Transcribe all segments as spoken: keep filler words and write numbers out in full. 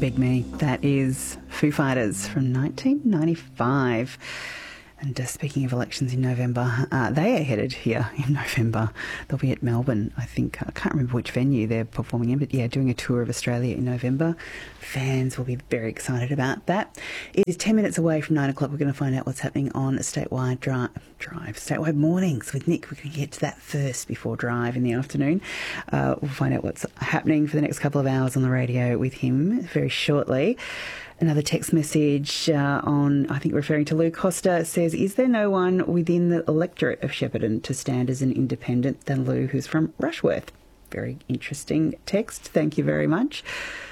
Beg Me. That is Foo Fighters from nineteen ninety-five. And uh, speaking of elections in November, uh, they are headed here in November. They'll be at Melbourne, I think. I can't remember which venue they're performing in, but yeah, doing a tour of Australia in November. Fans will be very excited about that. It is ten minutes away from nine o'clock. We're going to find out what's happening on Statewide Drive, drive Statewide Mornings with Nick. We're going to get to that first before Drive in the afternoon. Uh, we'll find out what's happening for the next couple of hours on the radio with him very shortly. Another text message uh, on, I think referring to Lou Costa, says, is there no one within the electorate of Shepparton to stand as an independent than Lou, who's from Rushworth? Very interesting text. Thank you very much.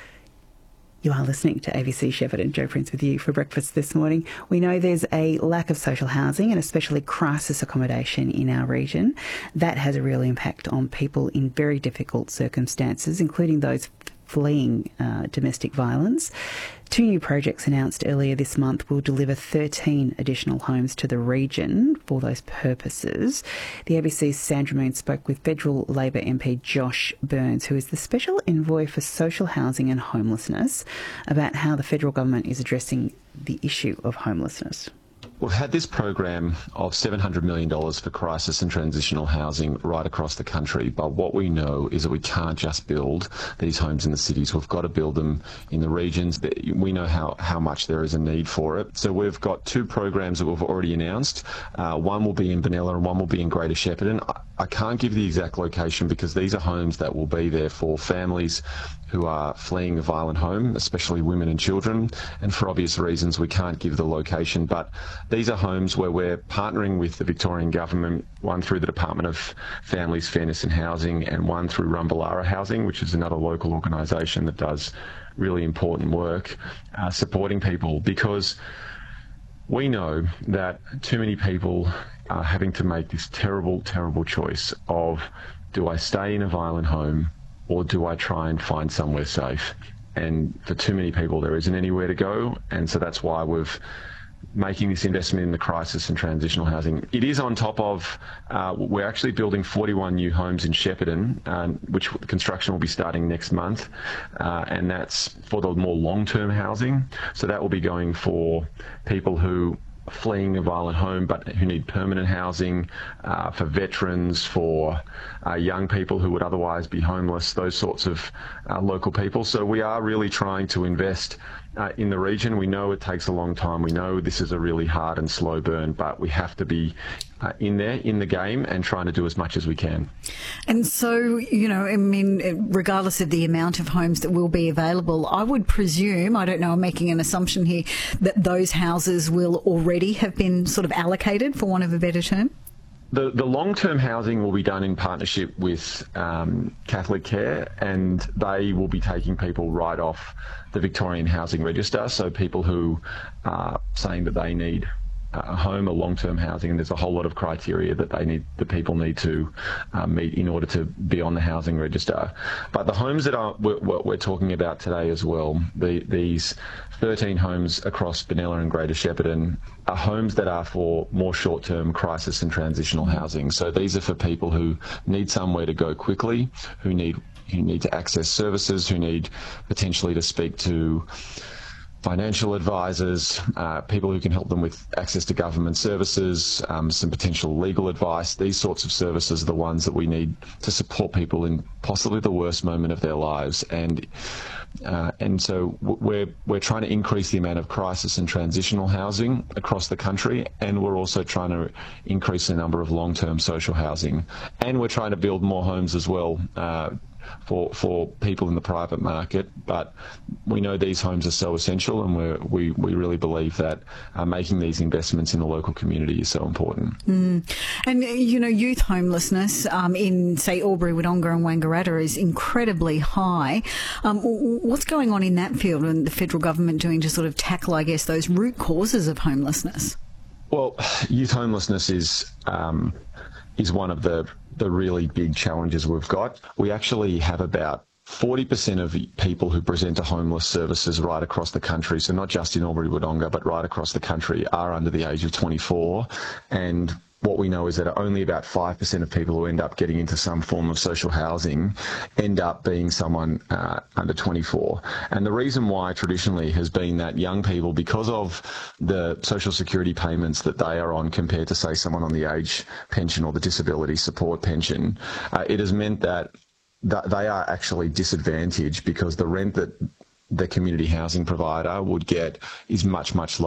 You are listening to A B C Shepparton. Jo Prince with you for breakfast this morning. We know there's a lack of social housing and especially crisis accommodation in our region. That has a real impact on people in very difficult circumstances, including those fleeing uh, domestic violence. Two new projects announced earlier this month will deliver thirteen additional homes to the region for those purposes. The A B C's Sandra Moon spoke with Federal Labor M P Josh Burns, who is the Special Envoy for Social Housing and Homelessness, about how the federal government is addressing the issue of homelessness. We've had this program of seven hundred million dollars for crisis and transitional housing right across the country, but what we know is that we can't just build these homes in the cities. We've got to build them in the regions. We know how, how much there is a need for it. So we've got two programs that we've already announced. Uh, one will be in Benalla and one will be in Greater Shepparton. I, I can't give the exact location because these are homes that will be there for families who are fleeing a violent home, especially women and children, and for obvious reasons we can't give the location, but these are homes where we're partnering with the Victorian Government, one through the Department of Families, Fairness and Housing, and one through Rumballara Housing, which is another local organisation that does really important work uh, supporting people, because we know that too many people are having to make this terrible, terrible choice of, do I stay in a violent home or do I try and find somewhere safe? And for too many people, there isn't anywhere to go. And so that's why we've making this investment in the crisis and transitional housing. It is on top of, uh, we're actually building forty-one new homes in Shepparton, uh, which construction will be starting next month. Uh, and that's for the more long-term housing. So that will be going for people who fleeing a violent home but who need permanent housing, uh, for veterans, for uh, young people who would otherwise be homeless, those sorts of uh, local people. So we are really trying to invest uh, in the region. We know it takes a long time. We know this is a really hard and slow burn, but we have to be uh, in there, in the game, and trying to do as much as we can. And so, you know, I mean, regardless of the amount of homes that will be available, I would presume, I don't know, I'm making an assumption here, that those houses will already have been sort of allocated, for want of a better term? The, the long-term housing will be done in partnership with um, Catholic Care, and they will be taking people right off the Victorian Housing Register, so people who are saying that they need a home or long-term housing, and there's a whole lot of criteria that they need, the people need to uh, meet in order to be on the housing register. But the homes that are we're, we're talking about today as well, the, these thirteen homes across Benalla and Greater Shepparton are homes that are for more short-term crisis and transitional housing. So these are for people who need somewhere to go quickly, who need who need to access services, who need potentially to speak to financial advisors, uh, people who can help them with access to government services, um, some potential legal advice. These sorts of services are the ones that we need to support people in possibly the worst moment of their lives. And uh, and so we're we're trying to increase the amount of crisis and transitional housing across the country, and we're also trying to increase the number of long-term social housing, and we're trying to build more homes as well. Uh, for for people in the private market, but we know these homes are so essential, and we're, we we really believe that uh, making these investments in the local community is so important. Mm. And, you know, youth homelessness um, in, say, Albury, Wodonga and Wangaratta is incredibly high. Um, what's going on in that field and the federal government doing to sort of tackle, I guess, those root causes of homelessness? Well, youth homelessness is um, is one of the the really big challenges we've got. We actually have about forty percent of people who present to homeless services right across the country, so not just in Albury Wodonga, but right across the country, are under the age of twenty-four. And what we know is that only about five percent of people who end up getting into some form of social housing end up being someone uh, under twenty-four. And the reason why traditionally has been that young people, because of the social security payments that they are on compared to, say, someone on the age pension or the disability support pension, uh, it has meant that th- they are actually disadvantaged because the rent that the community housing provider would get is much, much lower